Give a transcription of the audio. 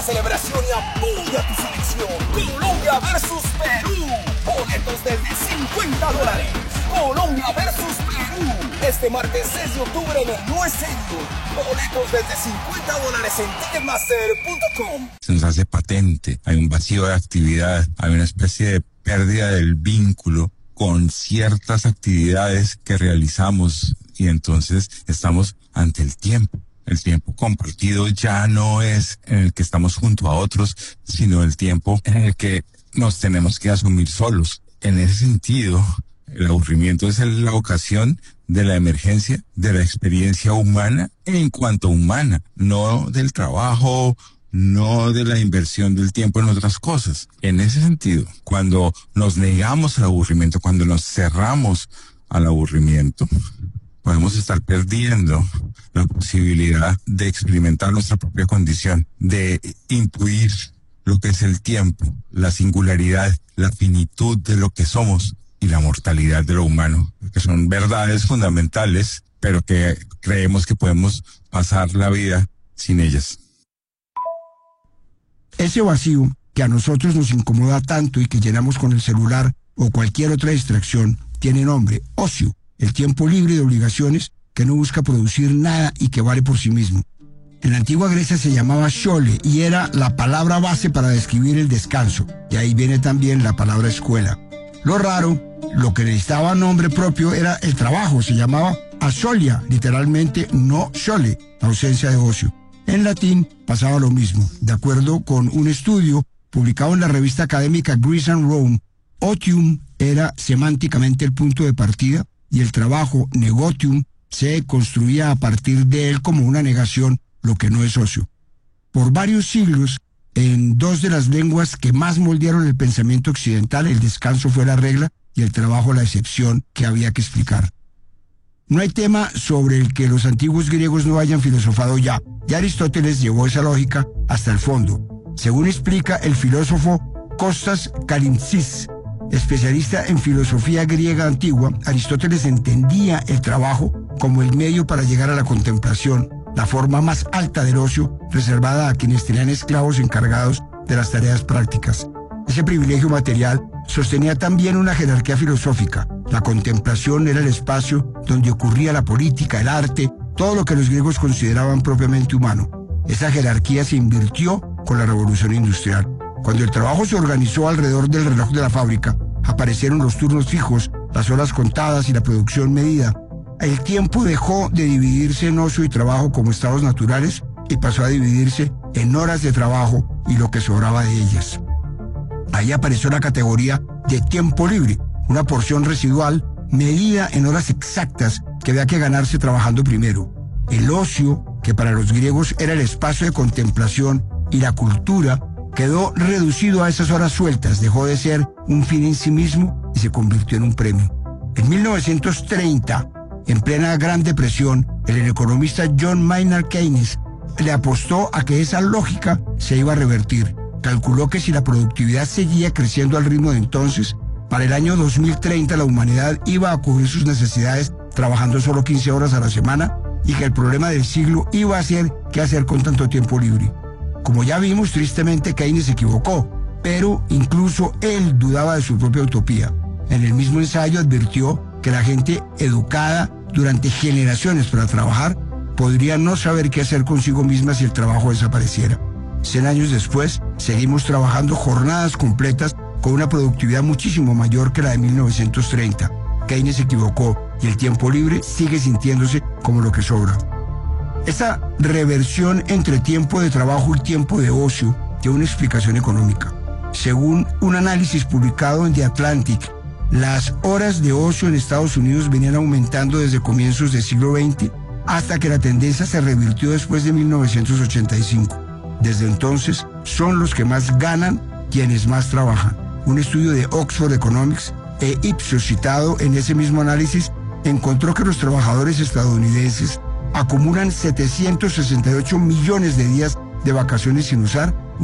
celebración y apoya a tu selección. Colombia versus Perú. Boletos desde $50. Colombia versus Perú. Este martes 6 de octubre en el No Es Serio. Boletos desde $50 en Ticketmaster.com. Se nos hace patente, hay un vacío de actividad, hay una especie de pérdida del vínculo con ciertas actividades que realizamos y entonces estamos ante el tiempo. El tiempo compartido ya no es en el que estamos junto a otros, sino el tiempo en el que nos tenemos que asumir solos. En ese sentido, el aburrimiento es la ocasión de la emergencia de la experiencia humana en cuanto humana, no del trabajo, no de la inversión del tiempo en otras cosas. En ese sentido, cuando nos negamos al aburrimiento, cuando nos cerramos al aburrimiento, podemos estar perdiendo la posibilidad de experimentar nuestra propia condición, de intuir lo que es el tiempo, la singularidad, la finitud de lo que somos y la mortalidad de lo humano, que son verdades fundamentales, pero que creemos que podemos pasar la vida sin ellas. Ese vacío que a nosotros nos incomoda tanto y que llenamos con el celular o cualquier otra distracción tiene nombre: ocio, el tiempo libre de obligaciones que no busca producir nada y que vale por sí mismo. En la antigua Grecia se llamaba shole y era la palabra base para describir el descanso, y ahí viene también la palabra escuela. Lo raro, lo que necesitaba nombre propio era el trabajo, se llamaba asholia, literalmente no shole, la ausencia de ocio. En latín pasaba lo mismo. De acuerdo con un estudio publicado en la revista académica Greece and Rome, otium era semánticamente el punto de partida y el trabajo, negotium, se construía a partir de él como una negación, lo que no es ocio. Por varios siglos, en dos de las lenguas que más moldearon el pensamiento occidental, el descanso fue la regla y el trabajo la excepción que había que explicar. No hay tema sobre el que los antiguos griegos no hayan filosofado ya, y Aristóteles llevó esa lógica hasta el fondo. Según explica el filósofo Kostas Kalimpsis, especialista en filosofía griega antigua, Aristóteles entendía el trabajo como el medio para llegar a la contemplación, la forma más alta del ocio reservada a quienes tenían esclavos encargados de las tareas prácticas. Ese privilegio material sostenía también una jerarquía filosófica. La contemplación era el espacio donde ocurría la política, el arte, todo lo que los griegos consideraban propiamente humano. Esa jerarquía se invirtió con la revolución industrial. Cuando el trabajo se organizó alrededor del reloj de la fábrica, aparecieron los turnos fijos, las horas contadas y la producción medida. El tiempo dejó de dividirse en ocio y trabajo como estados naturales y pasó a dividirse en horas de trabajo y lo que sobraba de ellas. Ahí apareció la categoría de tiempo libre, una porción residual medida en horas exactas que había que ganarse trabajando primero. El ocio, que para los griegos era el espacio de contemplación y la cultura, quedó reducido a esas horas sueltas, dejó de ser un fin en sí mismo y se convirtió en un premio. En 1930, en plena Gran Depresión, el economista John Maynard Keynes le apostó a que esa lógica se iba a revertir. Calculó que si la productividad seguía creciendo al ritmo de entonces, para el año 2030 la humanidad iba a cubrir sus necesidades trabajando solo 15 horas a la semana y que el problema del siglo iba a ser qué hacer con tanto tiempo libre. Como ya vimos, tristemente Keynes se equivocó, pero incluso él dudaba de su propia utopía. En el mismo ensayo advirtió que la gente educada durante generaciones para trabajar podría no saber qué hacer consigo misma si el trabajo desapareciera. 100 años después, seguimos trabajando jornadas completas con una productividad muchísimo mayor que la de 1930. Keynes se equivocó y el tiempo libre sigue sintiéndose como lo que sobra. Esta reversión entre tiempo de trabajo y tiempo de ocio tiene una explicación económica. Según un análisis publicado en The Atlantic, las horas de ocio en Estados Unidos venían aumentando desde comienzos del siglo XX hasta que la tendencia se revirtió después de 1985. Desde entonces, son los que más ganan quienes más trabajan. Un estudio de Oxford Economics e Ipsos citado en ese mismo análisis encontró que los trabajadores estadounidenses acumulan 768 millones de días de vacaciones sin usar